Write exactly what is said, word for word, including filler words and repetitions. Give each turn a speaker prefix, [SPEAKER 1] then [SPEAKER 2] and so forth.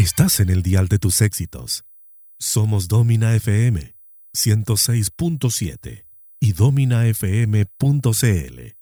[SPEAKER 1] Estás en el dial de tus éxitos. Somos Domina F M ciento seis punto siete y domina f m punto c l.